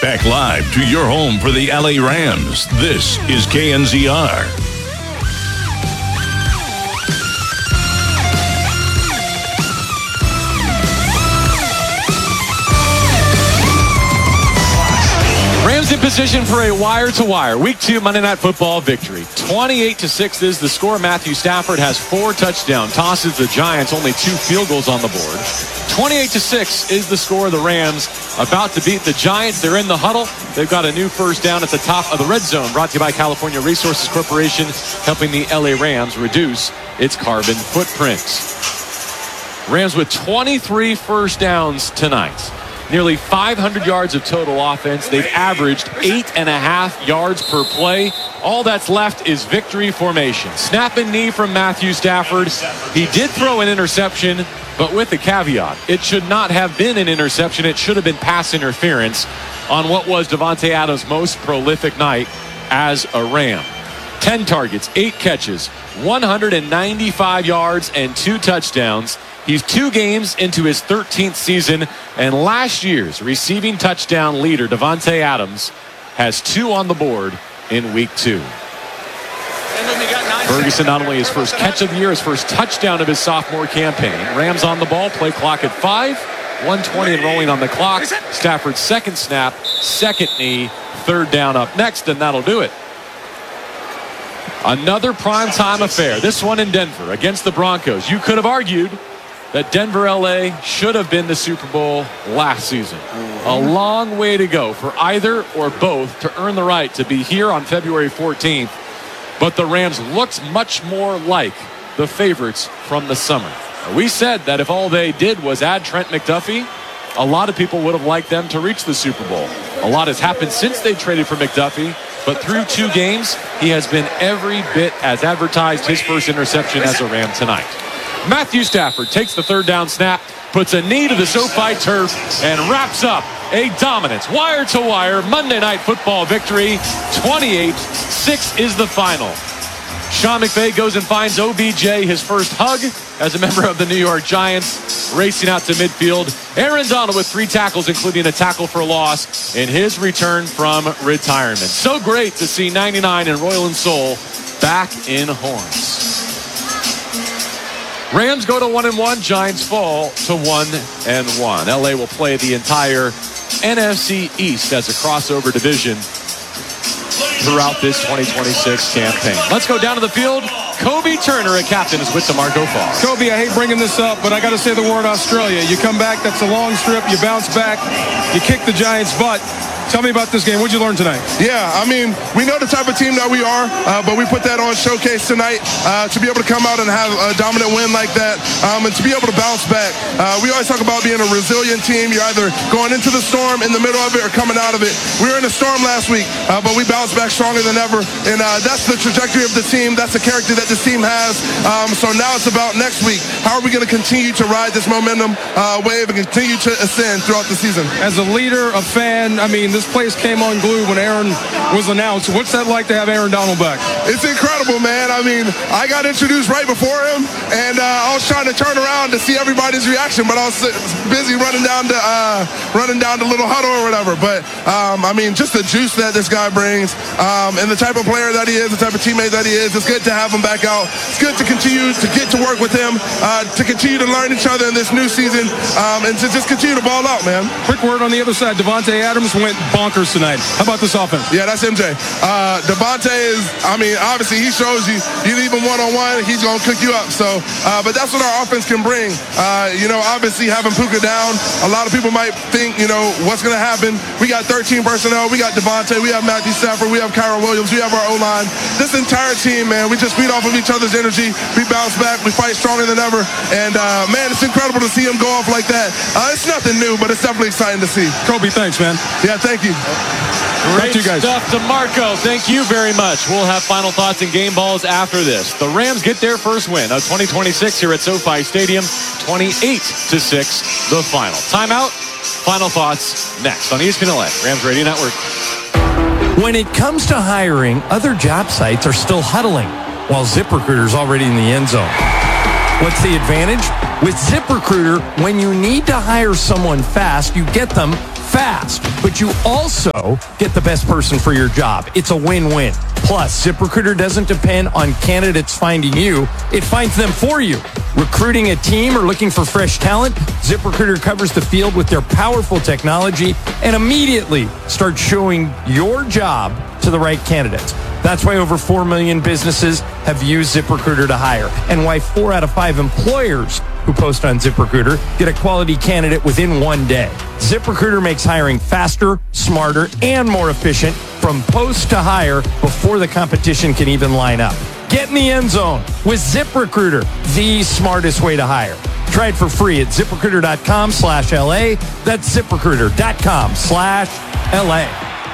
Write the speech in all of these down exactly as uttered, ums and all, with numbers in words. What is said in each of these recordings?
Back live to your home for the L A Rams. This is K N Z R. Rams in position for a wire-to-wire Week two Monday Night Football victory. twenty-eight to six is the score. Matthew Stafford has four touchdown tosses. The Giants only two field goals on the board. twenty-eight to six is the score. The Rams about to beat the Giants. They're in the huddle. They've got a new first down at the top of the red zone. Brought to you by California Resources Corporation, helping the L A Rams reduce its carbon footprint. Rams with twenty-three first downs tonight. Nearly five hundred yards of total offense. They've averaged eight and a half yards per play. All that's left is victory formation. Snap and knee from Matthew Stafford. He did throw an interception, but with the caveat, it should not have been an interception. It should have been pass interference on what was Davante Adams' most prolific night as a Ram. ten targets, eight catches, one hundred ninety-five yards, and two touchdowns. He's two games into his thirteenth season, and last year's receiving touchdown leader, Davante Adams, has two on the board in week two. Ferguson not only his first catch of the year, his first touchdown of his sophomore campaign. Rams on the ball, play clock at five, one twenty and rolling on the clock. Stafford's second snap, second knee, third down up next, and that'll do it. Another primetime affair, this one in Denver against the Broncos. You could have argued that Denver L A should have been the Super Bowl last season. A long way to go for either or both to earn the right to be here on February fourteenth. But the Rams looked much more like the favorites from the summer. We said that if all they did was add Trent McDuffie, a lot of people would have liked them to reach the Super Bowl. A lot has happened since they traded for McDuffie, but through two games, he has been every bit as advertised. His first interception as a Ram tonight. Matthew Stafford takes the third down snap, puts a knee to the SoFi turf, and wraps up a dominant wire-to-wire Monday Night Football victory. twenty-eight six is the final. Sean McVay goes and finds O B J his first hug as a member of the New York Giants, racing out to midfield. Aaron Donald with three tackles, including a tackle for loss in his return from retirement. So great to see ninety-nine and Royal and Soul back in horns. Rams go to one and one. Giants fall to one and one. L A will play the entire N F C East as a crossover division throughout this twenty twenty-six campaign. Let's go down to the field. Kobe Turner, a captain, is with DeMarco Farr. Kobe, I hate bringing this up, but I got to say the word Australia. You come back, that's a long strip. You bounce back. You kick the Giants' butt. Tell me about this game. What did you learn tonight? Yeah, I mean, we know the type of team that we are, uh, but we put that on showcase tonight uh, to be able to come out and have a dominant win like that, um, and to be able to bounce back. Uh, we always talk about being a resilient team. You're either going into the storm, in the middle of it, or coming out of it. We were in a storm last week, uh, but we bounced back stronger than ever, and uh, that's the trajectory of the team. That's the character that this team has. Um, so now it's about next week. How are we going to continue to ride this momentum uh, wave and continue to ascend throughout the season? As a leader, a fan, I mean, this place came unglued when Aaron was announced. What's that like to have Aaron Donald back? It's incredible, man. I mean, I got introduced right before him, and uh, I was trying to turn around to see everybody's reaction, but I was busy running down to uh, running down to Little Huddle or whatever. But um, I mean, just the juice that this guy brings, um, and the type of player that he is, the type of teammate that he is. It's good to have him back out. It's good to continue to get to work with him, uh, to continue to learn each other in this new season, um, and to just continue to ball out, man. Quick word on the other side. Davante Adams went bonkers tonight. How about this offense? Yeah, that's M J. Uh, Davante is, I mean, obviously he shows you, you leave him one-on-one, he's going to cook you up. So, uh, but that's what our offense can bring. Uh, you know, obviously having Puka down, a lot of people might think, you know, what's going to happen. We got thirteen personnel. We got Davante. We have Matthew Stafford. We have Kyron Williams. We have our O-line. This entire team, man, we just feed off of each other's energy. We bounce back. We fight stronger than ever. And, uh, man, it's incredible to see him go off like that. Uh, it's nothing new, but it's definitely exciting to see. Kobe, thanks, man. Yeah, thank you. Great you guys. stuff, DeMarco. Thank you very much. We'll have final thoughts and game balls after this. The Rams get their first win of twenty twenty-six here at SoFi Stadium. twenty-eight to six, the final. Timeout. Final thoughts next on E S P N L A, Rams Radio Network. When it comes to hiring, other job sites are still huddling, while ZipRecruiter's already in the end zone. What's the advantage? With ZipRecruiter, when you need to hire someone fast, you get them fast, but you also get the best person for your job. It's a win-win. Plus, ZipRecruiter doesn't depend on candidates finding you. It finds them for you. Recruiting a team or looking for fresh talent, ZipRecruiter covers the field with their powerful technology and immediately starts showing your job to the right candidates. That's why over four million businesses have used ZipRecruiter to hire, and why four out of five employers who post on ZipRecruiter get a quality candidate within one day. ZipRecruiter makes hiring faster, smarter, and more efficient from post to hire before the competition can even line up. Get in the end zone with ZipRecruiter, the smartest way to hire. Try it for free at ZipRecruiter.com slash LA. That's ZipRecruiter.com slash LA.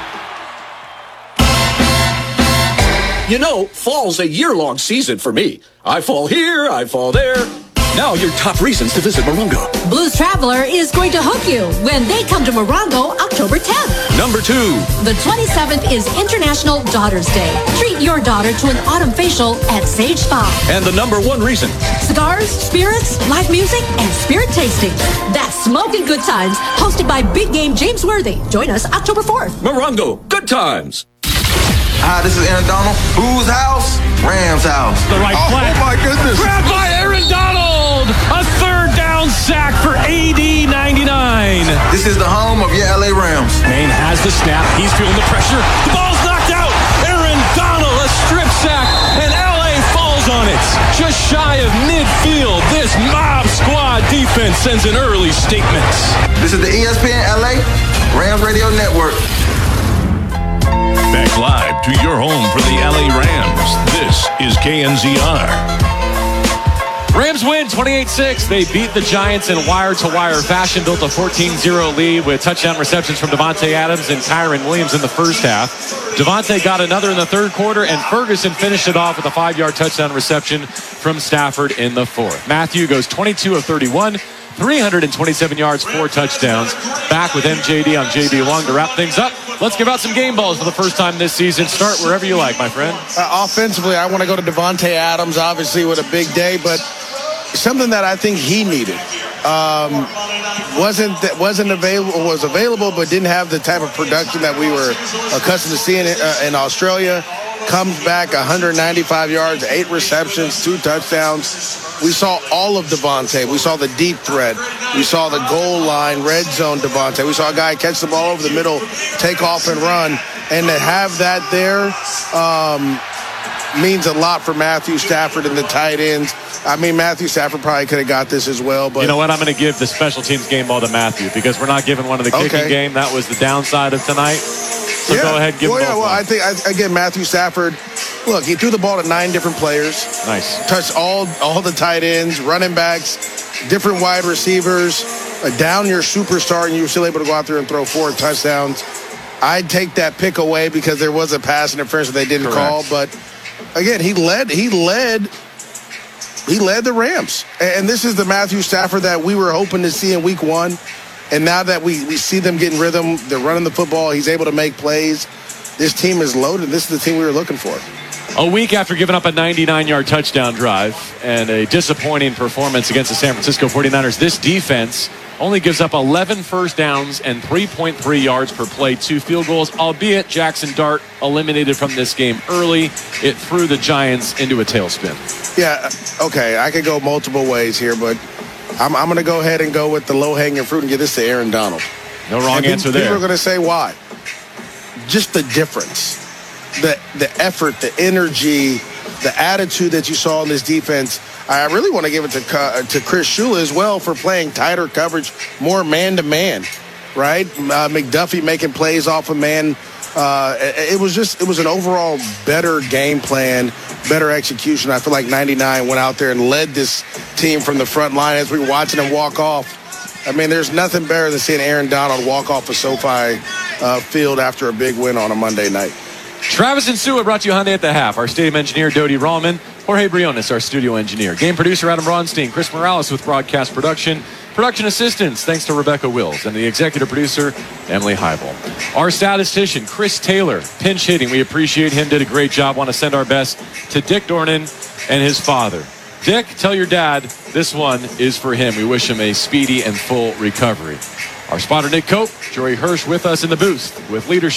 You know, fall's a year-long season for me. I fall here, I fall there. Now your top reasons to visit Morongo. Blues Traveler is going to hook you when they come to Morongo October tenth. Number two. The twenty-seventh is International Daughters Day. Treat your daughter to an autumn facial at Sage Spa. And the number one reason. Cigars, spirits, live music, and spirit tasting. That's Smoking Good Times, hosted by Big Game James Worthy. Join us October fourth. Morongo, good times. Hi, this is Aaron Donald. Whose house? Rams house. The right Oh, flat. oh my goodness. Grabbed by Aaron Donald. A third down sack for A D ninety-nine. This is the home of your L A Rams. Maine has the snap. He's feeling the pressure. The ball's knocked out. Aaron Donald, a strip sack, and L A falls on it. Just shy of midfield, this mob squad defense sends an early statement. This is the E S P N L A Rams Radio Network. Back live to your home for the L A Rams. This is K N Z R. Rams win twenty-eight six. They beat the Giants in wire-to-wire fashion, built a fourteen zero lead with touchdown receptions from Davante Adams and Kyron Williams in the first half. Davante got another in the third quarter, and Ferguson finished it off with a five-yard touchdown reception from Stafford in the fourth. Matthew goes twenty-two of thirty-one, three hundred twenty-seven yards, four touchdowns. Back with M J D on J B Long to wrap things up. Let's give out some game balls for the first time this season. Start wherever you like, my friend. Uh, offensively, I want to go to Davante Adams, obviously with a big day, but something that I think he needed. Um, wasn't that wasn't available was available, but didn't have the type of production that we were accustomed to seeing in, uh, in Australia. Comes back one hundred ninety-five yards, eight receptions, two touchdowns. We saw all of Davante. We saw the deep threat. We saw the goal line, red zone Davante. We saw a guy catch the ball over the middle, take off and run. And to have that there um, means a lot for Matthew Stafford and the tight ends. I mean, Matthew Stafford probably could have got this as well. But you know what? I'm going to give the special teams game ball to Matthew because we're not giving one of the kicking Okay. game. That was the downside of tonight. So yeah. go ahead and give well, him yeah, both well, one. I think, I, again, Matthew Stafford, look, he threw the ball to nine different players. Nice. Touched all all the tight ends, running backs, different wide receivers, uh, down your superstar, and you were still able to go out there and throw four touchdowns. I'd take that pick away because there was a pass interference that they didn't Correct. call. But again, he led. He led. He led the Rams, and this is the Matthew Stafford that we were hoping to see in Week One. And now that we, we see them getting rhythm, they're running the football. He's able to make plays. This team is loaded. This is the team we were looking for. A week after giving up a ninety-nine-yard touchdown drive and a disappointing performance against the San Francisco forty-niners, this defense only gives up eleven first downs and three point three yards per play, two field goals, albeit Jackson Dart eliminated from this game early. It threw the Giants into a tailspin. Yeah, okay, I could go multiple ways here, but I'm, I'm going to go ahead and go with the low-hanging fruit and give this to Aaron Donald. No wrong and answer people, there. People are going to say why. Just the difference. The the effort, the energy, the attitude that you saw in this defense. I really want to give it to uh, to Chris Shula as well for playing tighter coverage, more man-to-man, right? Uh, McDuffie making plays off of man. Uh, it, it was just, it was an overall better game plan, better execution. I feel like ninety-nine went out there and led this team from the front line as we were watching them walk off. I mean, there's nothing better than seeing Aaron Donald walk off a SoFi uh, field after a big win on a Monday night. Travis and Sue brought to you Hyundai at the half. Our stadium engineer, Dodie Rallman. Jorge Briones, our studio engineer. Game producer, Adam Bronstein. Chris Morales with broadcast production. Production assistance, thanks to Rebecca Wills. And the executive producer, Emily Heibel. Our statistician, Chris Taylor. Pinch hitting. We appreciate him. Did a great job. Want to send our best to Dick Dornan and his father. Dick, tell your dad this one is for him. We wish him a speedy and full recovery. Our spotter, Nick Cope, Joey Hirsch with us in the booth with leadership.